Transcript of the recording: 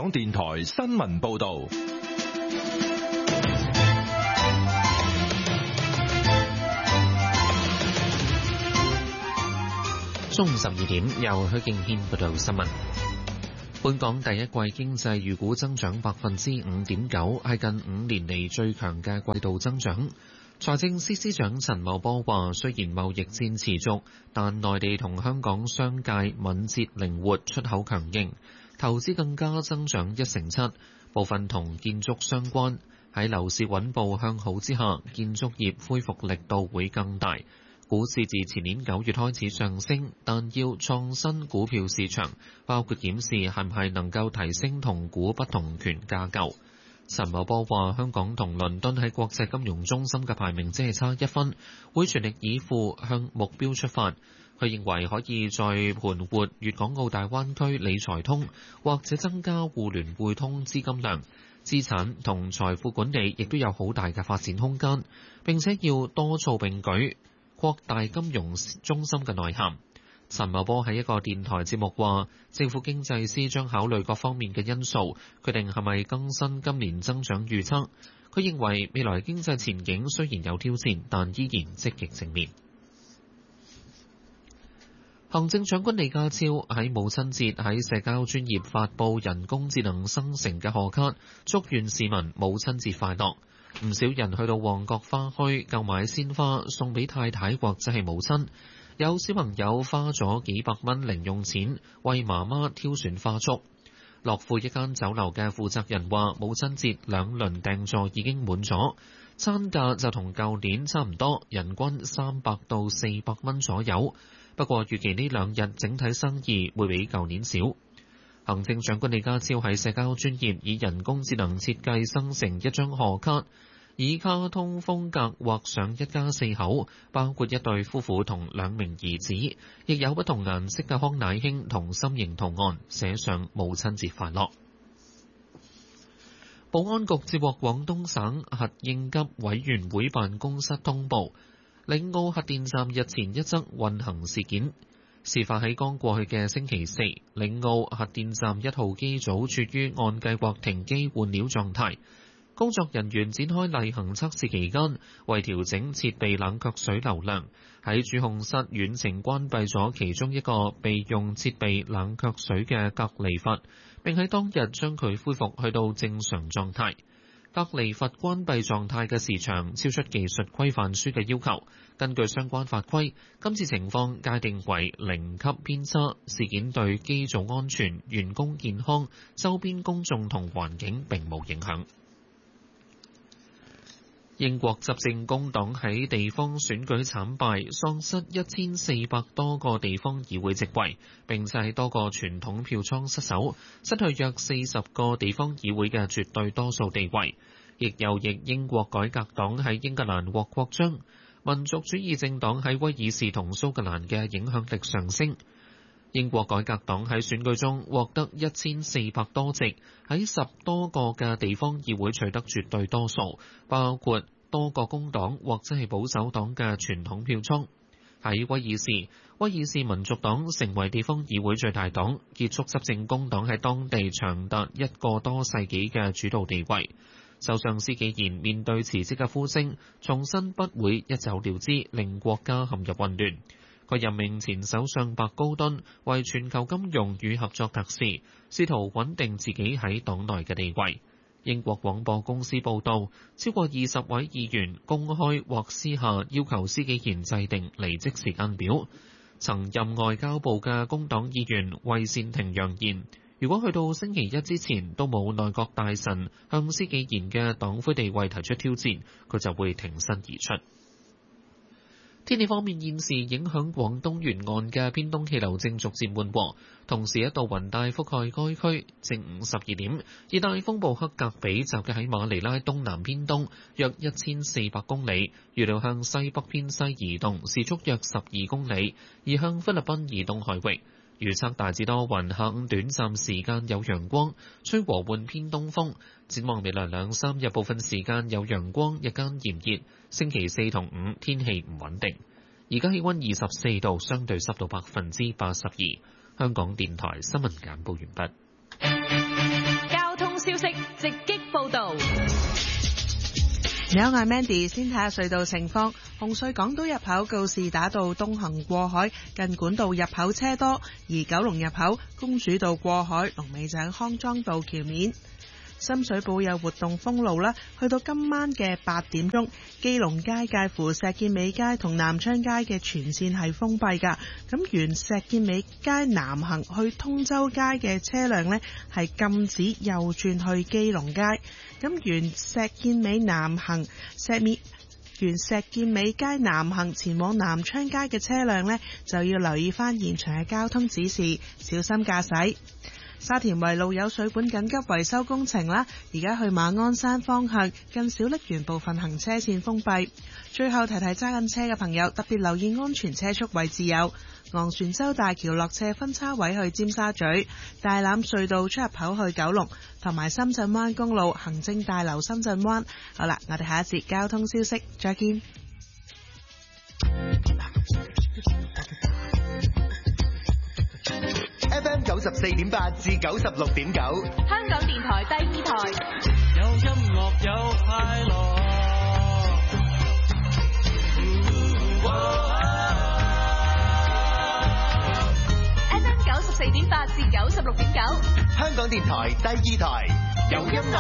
港電台新聞報道。 中午12點，由許敬軒報道新聞。本港第一季經濟預估增長5.9%，係近5年嚟最強嘅季度增長。財政司司長陳茂波話，雖然貿易戰持續，但內地同香港商界敏捷靈活，出口強勁，投資更加增長1.7%，部分同建築相關。喺樓市穩步向好之下，建築業恢復力度會更大。股市自前年9月開始上升，但要創新股票市場，包括檢視係唔係能夠提升同股不同權架構。陳茂波話：香港同倫敦喺國際金融中心嘅排名只係差1分，會全力以赴向目標出發。佢認為可以再盤活粵港澳大灣區理財通，或者增加互聯互通資金量。資產同財富管理亦都有好大嘅發展空間，並且要多措並舉，擴大金融中心嘅內涵。陳茂波喺一個電台節目話，政府經濟司將考慮各方面嘅因素，決定係咪更新今年增長預測。佢認為未來經濟前景雖然有挑戰，但依然積極正面。行政長官李家超喺母親節喺社交專頁發布人工智能生成嘅賀卡，祝願市民母親節快樂。唔少人去到旺角花墟購買鮮花送俾太太或者係母親，有小朋友花咗幾百蚊零用錢為媽媽挑選花束。樂富一間酒樓嘅負責人話，母親節2輪訂座已經滿咗，餐價就同舊年差唔多，人均300到400蚊左右。不過預期呢2日整體生意會比舊年少。行政長官李家超喺社交專頁以人工智能設計生成一張賀卡，以卡通風格畫上一家4口，包括一對夫婦同2名兒子，亦有不同顏色嘅康乃馨同心形圖案，寫上母親節快樂。保安局接獲廣東省核應急委員會辦公室通報，嶺澳核電站日前一則運行事件。事發喺剛過去嘅星期四，嶺澳核電站1號機組處於按計劃停機換料狀態。工作人員展開例行測試期間，為調整設備冷卻水流量，喺主控室遠程關閉咗其中一個備用設備冷卻水嘅隔離閥，並喺當日將佢恢復去到正常狀態。隔離閥關閉狀態嘅時長超出技術規範書嘅要求。根據相關法規，今次情況界定為0級偏差，事件對機組安全、員工健康、周邊公眾同環境並無影響。英國執政工黨喺地方選舉慘敗，喪失1400多個地方議會席位，並且喺多個傳統票倉失守，失去約40個地方議會嘅絕對多數地位。亦右翼英國改革黨喺英格蘭獲擴張，民族主義政黨喺威爾士同蘇格蘭嘅影響力上升。英國改革黨喺選舉中獲得1400多席，喺10多個嘅地方議會取得絕對多數，包括多個工黨或者係保守黨嘅傳統票倉。喺威爾士民族黨成為地方議會最大黨，結束執政工黨喺當地長達1個多世紀嘅主導地位。首相施紀賢面對辭職嘅呼聲，重申不會一走了之，令國家陷入混亂。佢任命前首相白高敦為全球金融與合作特使，試圖穩定自己喺黨內嘅地位。英國廣播公司報道，超過20位議員公開或私下要求施紀賢制定離職時間表。曾任外交部嘅工黨議員魏善庭揚言，如果去到星期一之前都冇內閣大臣向施紀賢嘅黨魁地位提出挑戰，佢就會挺身而出。天氣方面，現時影響廣東沿岸嘅偏東氣流正逐漸緩和，同時一道雲帶覆蓋該區。正午12點，熱帶風暴克格比集結喺馬尼拉東南偏東約1400公里，預料向西北偏西移動，時速約12公里，移向菲律賓以東海域。預測大致多雲，下午短暫時間有陽光，吹和緩偏東風。展望未來2-3日，部分時間有陽光，日間炎熱。星期4同5天氣唔穩定。而家氣溫24度，相對濕度82%。香港電台新聞簡報完畢。 你好，我係 Mandy， 先睇下隧道情況。紅隧港島入口告士打道東行過海，近管道入口車多；而九龍入口公主道過海，龍尾就喺康莊道橋面。深水埗有活動封路啦，去到今晚嘅8點鐘，基隆街介乎石硤尾街同南昌街嘅全線係封閉㗎。咁沿石硤尾街南行去通州街嘅車輛呢，係禁止右轉去基隆街。咁沿石硤尾南行沿石硤尾街南行前往南昌街嘅車輛呢，就要留意返現場嘅交通指示，小心駕駛。沙田圍路有水管緊急維修工程啦，而家去馬鞍山方向近小瀝源部分行車線封閉。最後提揸緊車嘅朋友特別留意安全車速位置有昂船洲大橋落斜分叉位去尖沙咀、大欖隧道出入口去九龍，同埋深圳灣公路行政大樓深圳灣。好啦，我哋下一節交通消息再見。 FM 94.8至96.9， 香港電台第2台。 有音樂有快樂。 FM 94.8至96.9， 香港電台第2台，有音樂